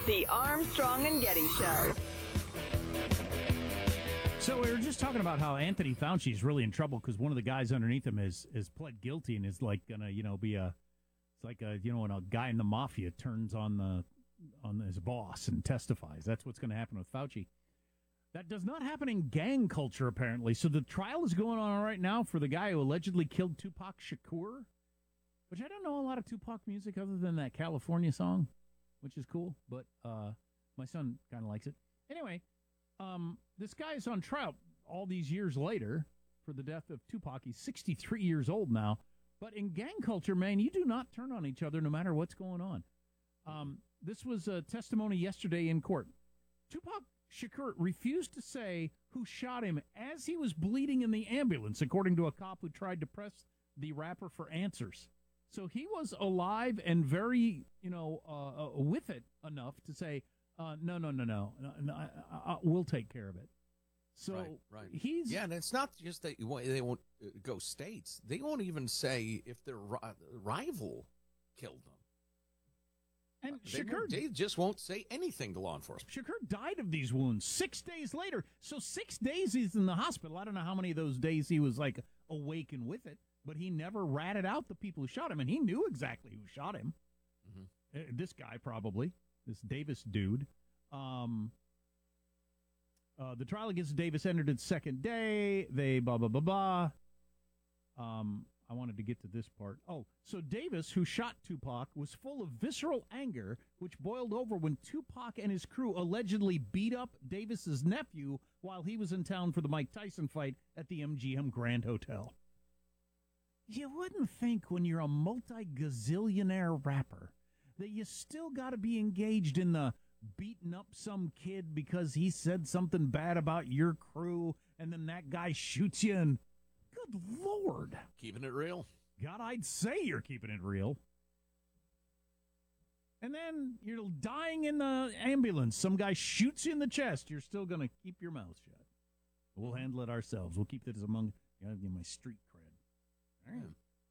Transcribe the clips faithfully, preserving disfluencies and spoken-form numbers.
The Armstrong and Getty Show. So we were just talking about how Anthony Fauci is really in trouble because one of the guys underneath him is is pled guilty and is like gonna, you know, be a it's like a you know when a guy in the mafia turns on the on his boss and testifies. That's what's going to happen with Fauci. That does not happen in gang culture apparently. So the trial is going on right now for the guy who allegedly killed Tupac Shakur, which I don't know a lot of Tupac music other than that California song, which is cool, but uh, my son kind of likes it. Anyway. Um, this guy is on trial all these years later for the death of Tupac. He's sixty-three years old now. But in gang culture, man, you do not turn on each other no matter what's going on. Um, this was a testimony yesterday in court. Tupac Shakur refused to say who shot him as he was bleeding in the ambulance, according to a cop who tried to press the rapper for answers. So he was alive and very, you know, uh, uh, with it enough to say, Uh, no, no, no, no. no, no I, I, I, we'll take care of it. So right, right. he's yeah, and it's not just that you want, they won't go states. They won't even say if their ri- rival killed them. And they, Shakur, they just won't say anything to law enforcement. Shakur died of these wounds six days later. So six days he's in the hospital. I don't know how many of those days he was like awake and with it, but he never ratted out the people who shot him, and he knew exactly who shot him. Mm-hmm. Uh, this guy probably. This Davis dude. Um, uh, the trial against Davis entered its second day. They blah, blah, blah, blah. Um, I wanted to get to this part. Oh, so Davis, who shot Tupac, was full of visceral anger, which boiled over when Tupac and his crew allegedly beat up Davis's nephew while he was in town for the Mike Tyson fight at the M G M Grand Hotel. You wouldn't think when you're a multi-gazillionaire rapper that you still got to be engaged in the beating up some kid because he said something bad about your crew, and then that guy shoots you, and good Lord. Keeping it real. God, I'd say you're keeping it real. And then you're dying in the ambulance. Some guy shoots you in the chest. You're still going to keep your mouth shut. We'll handle it ourselves. We'll keep this among you know, my street cred. All right.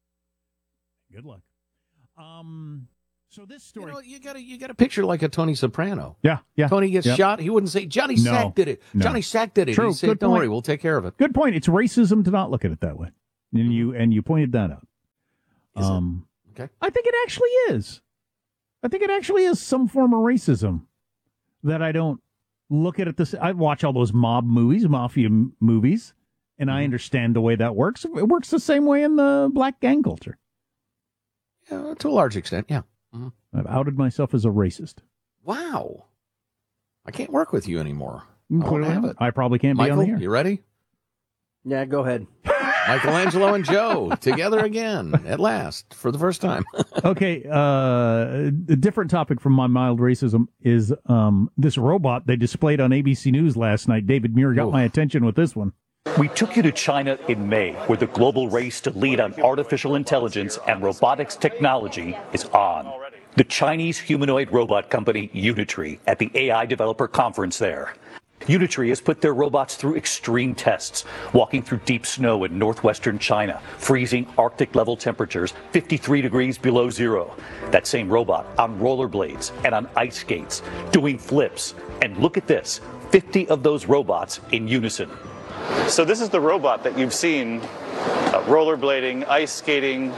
Good luck. Um... So this story, you know, you got to you got to picture like a Tony Soprano. Yeah, yeah. Tony gets yep. shot. He wouldn't say Johnny no, Sack did it. No. Johnny Sack did it. True. He said, Good "Don't point. worry, we'll take care of it." Good point. It's racism to not look at it that way, and you and you pointed that out. Is um, it? Okay. I think it actually is. I think it actually is some form of racism that I don't look at it this. I watch all those mob movies, mafia m- movies, and mm-hmm. I understand the way that works. It works the same way in the black gang culture. Yeah, to a large extent, yeah. Mm-hmm. I've outed myself as a racist. Wow. I can't work with you anymore. I, I, have it. I probably can't Michael, be on the air. You ready? Yeah, go ahead. Michelangelo and Joe together again at last for the first time. Okay, uh, a different topic from my mild racism is um, this robot they displayed on A B C News last night. David Muir got Ooh. my attention with this one. We took you to China in May, where the global race to lead on artificial intelligence and robotics technology is on. The Chinese humanoid robot company Unitree at the A I developer conference there. Unitree has put their robots through extreme tests, walking through deep snow in northwestern China, freezing Arctic level temperatures fifty-three degrees below zero. That same robot on rollerblades and on ice skates, doing flips. And look at this, fifty of those robots in unison. So this is the robot that you've seen uh, rollerblading, ice skating,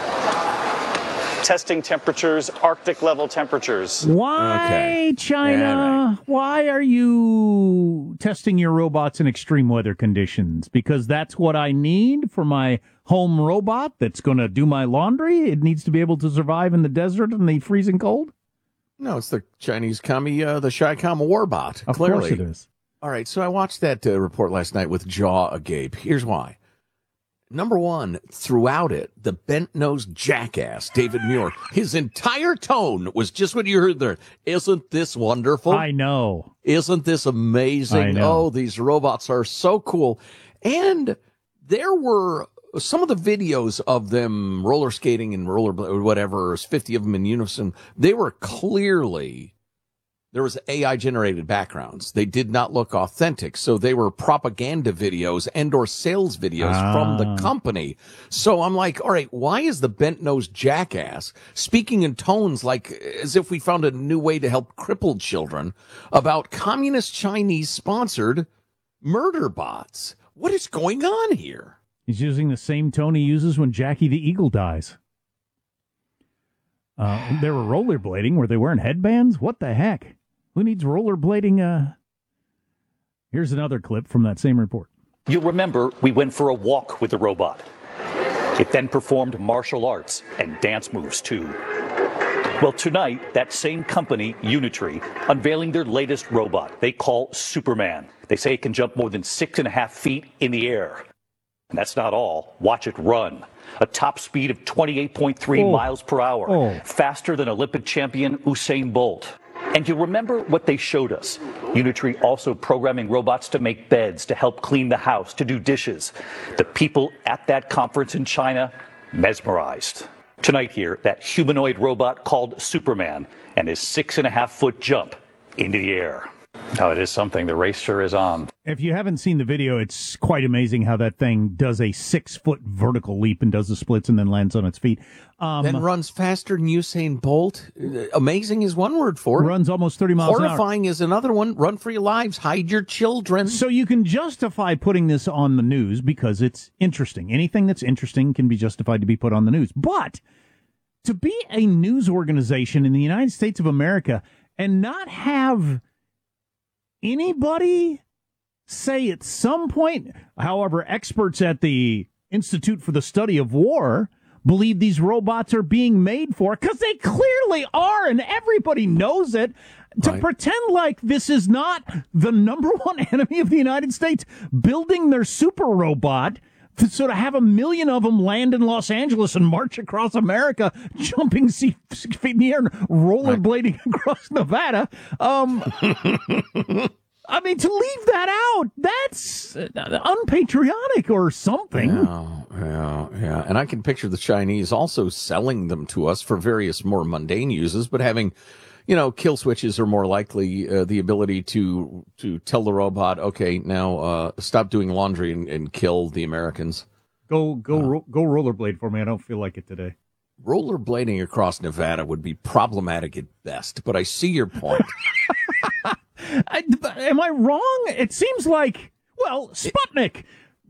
testing temperatures, Arctic level temperatures. Why, okay. China? Yeah, right. Why are you testing your robots in extreme weather conditions? Because that's what I need for my home robot that's going to do my laundry? It needs to be able to survive in the desert and the freezing cold? No, it's the Chinese commie, uh, the Chi-Com Warbot. Of clearly. course it is. All right, so I watched that uh, report last night with jaw agape. Here's why. Number one, throughout it, the bent-nosed jackass, David Muir, his entire tone was just what you heard there. Isn't this wonderful? I know. Isn't this amazing? I know. Oh, these robots are so cool. And there were some of the videos of them roller skating and roller or whatever, fifty of them in unison. They were clearly... There was A I generated backgrounds. They did not look authentic. So they were propaganda videos and or sales videos Ah. from the company. So I'm like, all right, why is the bent-nosed jackass speaking in tones like as if we found a new way to help crippled children about communist Chinese sponsored murder bots? What is going on here? He's using the same tone he uses when Jackie the Eagle dies. Uh, they were rollerblading. Were they wearing headbands? What the heck? Who needs rollerblading? Uh... Here's another clip from that same report. You'll remember we went for a walk with the robot. It then performed martial arts and dance moves too. Well, tonight, that same company, Unitree, unveiling their latest robot they call Superman. They say it can jump more than six and a half feet in the air. And that's not all. Watch it run. A top speed of twenty-eight point three Oh. miles per hour, Oh. faster than Olympic champion Usain Bolt. And you remember what they showed us. Unitree also programming robots to make beds, to help clean the house, to do dishes. The people at that conference in China, mesmerized. Tonight here, that humanoid robot called Superman and his six and a half foot jump into the air. Oh, it is something. The race sure is on. If you haven't seen the video, it's quite amazing how that thing does a six-foot vertical leap and does the splits and then lands on its feet. Um, Then runs faster than Usain Bolt. Uh, Amazing is one word for it. runs almost thirty miles an hour. Horrifying is another one. Run for your lives. Hide your children. So you can justify putting this on the news because it's interesting. Anything that's interesting can be justified to be put on the news. But to be a news organization in the United States of America and not have anybody say at some point, however, experts at the Institute for the Study of War believe these robots are being made for, because they clearly are, and everybody knows it, to Right. pretend like this is not the number one enemy of the United States, building their super robot to sort of have a million of them land in Los Angeles and march across America, jumping six feet in the air and rollerblading across Nevada. Um, I mean, to leave that out, that's unpatriotic or something. Yeah, yeah, yeah. And I can picture the Chinese also selling them to us for various more mundane uses, but having, you know, kill switches are more likely uh, the ability to to tell the robot, okay, now uh, stop doing laundry and, and kill the Americans. Go go ro- go rollerblade for me. I don't feel like it today. Rollerblading across Nevada would be problematic at best, but I see your point. I, am I wrong? It seems like, well, Sputnik.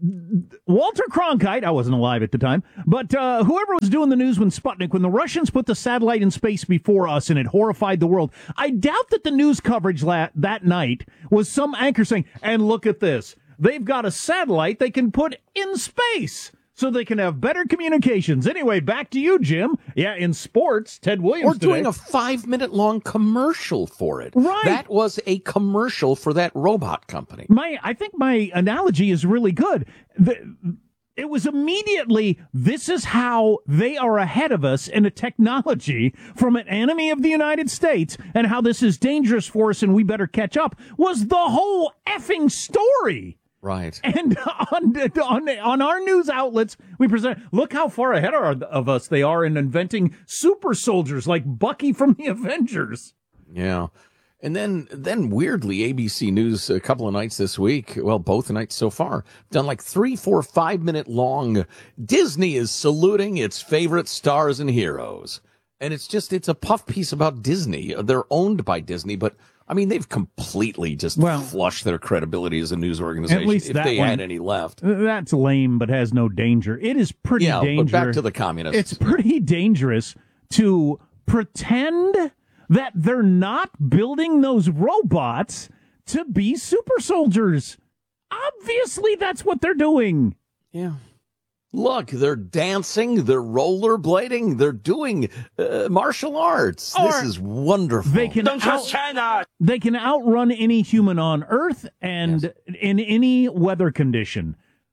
Walter Cronkite, I wasn't alive at the time, but uh, whoever was doing the news when Sputnik, when the Russians put the satellite in space before us and it horrified the world, I doubt that the news coverage la- that night was some anchor saying, and look at this, they've got a satellite they can put in space so they can have better communications. Anyway, back to you, Jim. Yeah, in sports, Ted Williams Or doing today. a five-minute long commercial for it. Right. That was a commercial for that robot company. My, I think my analogy is really good. The, it was immediately, this is how they are ahead of us in a technology from an enemy of the United States and how this is dangerous for us and we better catch up, was the whole effing story. Right. And on, on on our news outlets, we present, look how far ahead of, of us they are in inventing super soldiers like Bucky from the Avengers. Yeah. And then, then weirdly, A B C News a couple of nights this week, well, both nights so far, done like three, four, five minute long. Disney is saluting its favorite stars and heroes. And it's just, it's a puff piece about Disney. They're owned by Disney, but I mean, they've completely just Well, flushed their credibility as a news organization. at least if that they one- had any left. That's lame, but has no danger. It is pretty Yeah, dangerous. but back to the communists. It's pretty dangerous to pretend that they're not building those robots to be super soldiers. Obviously, that's what they're doing. Yeah. Look, they're dancing, they're rollerblading, they're doing uh, martial arts. Or this is wonderful. They can out, They can outrun any human on Earth and Yes. in any weather condition.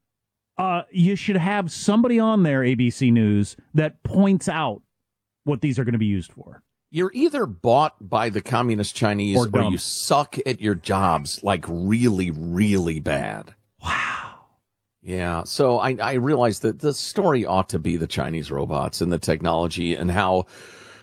Uh, you should have somebody on there, A B C News, that points out what these are going to be used for. You're either bought by the communist Chinese Or or, dumb. you suck at your jobs like really, really bad. Wow. Yeah, so I, I realize that the story ought to be the Chinese robots and the technology and how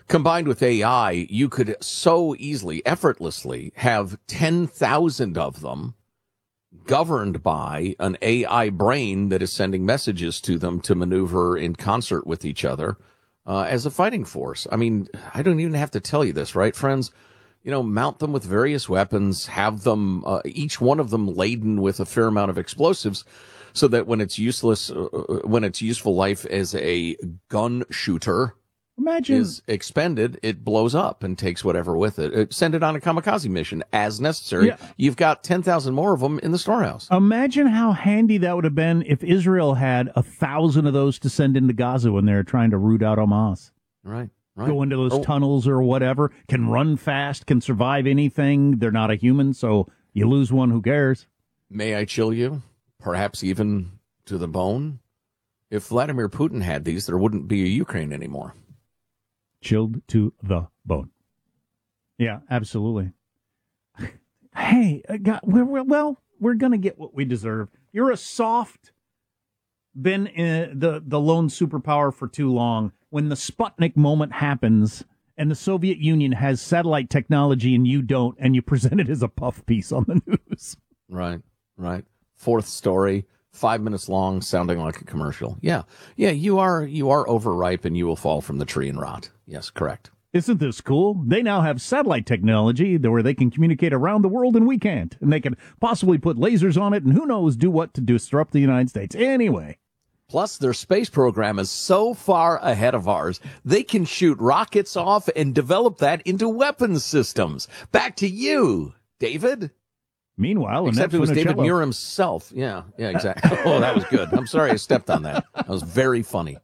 Combined with A I, you could so easily, effortlessly have ten thousand of them governed by an A I brain that is sending messages to them to maneuver in concert with each other uh, as a fighting force. I mean, I don't even have to tell you this, right, friends? You know, mount them with various weapons, have them, uh, each one of them laden with a fair amount of explosives, so that when it's useless, uh, when its useful life as a gun shooter Imagine is expended, it blows up and takes whatever with it. Uh, Send it on a kamikaze mission as necessary. Yeah. You've got ten thousand more of them in the storehouse. Imagine how handy that would have been if Israel had a thousand of those to send into Gaza when they're trying to root out Hamas. Right, right. Go into those Oh. tunnels or whatever, can run fast, can survive anything. They're not a human, so you lose one, who cares? May I chill you? Perhaps even to the bone? If Vladimir Putin had these, there wouldn't be a Ukraine anymore. Chilled to the bone. Yeah, absolutely. Hey, uh, God, we're, we're, well, we're going to get what we deserve. You're a soft, been in the, the lone superpower for too long. When the Sputnik moment happens and the Soviet Union has satellite technology and you don't, and you present it as a puff piece on the news. Right, right. Fourth story, five minutes long, sounding like a commercial. Yeah, yeah, you are you are overripe and you will fall from the tree and rot. Yes, correct. Isn't this cool? They now have satellite technology where they can communicate around the world and we can't. And they can possibly put lasers on it and who knows do what to disrupt the United States. Anyway. Plus, their space program is so far ahead of ours, they can shoot rockets off and develop that into weapons systems. Back to you, David. Meanwhile, Except Annette it was David Funicello- Muir himself. Yeah, yeah, exactly. Oh, that was good. I'm sorry I stepped on that. That was very funny.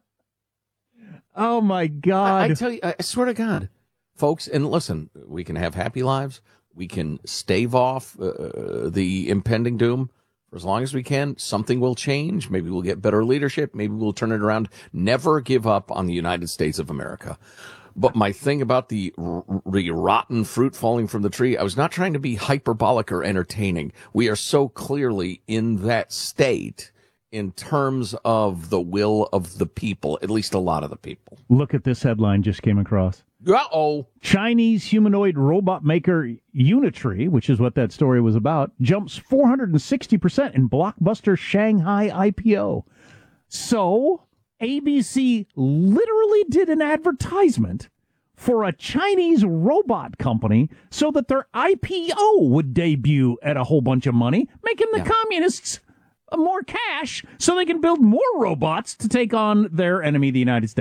Oh, my God. I, I tell you, I swear to God, folks, and listen, we can have happy lives. We can stave off uh, the impending doom for as long as we can. Something will change. Maybe we'll get better leadership. Maybe we'll turn it around. Never give up on the United States of America. But my thing about the, r- the rotten fruit falling from the tree, I was not trying to be hyperbolic or entertaining. We are so clearly in that state in terms of the will of the people, at least a lot of the people. Look at this headline just came across. Uh-oh. Chinese humanoid robot maker Unitree, which is what that story was about, jumps four hundred sixty percent in blockbuster Shanghai I P O. So, A B C literally did an advertisement for a Chinese robot company so that their I P O would debut at a whole bunch of money, making the Yeah. communists more cash so they can build more robots to take on their enemy, the United States.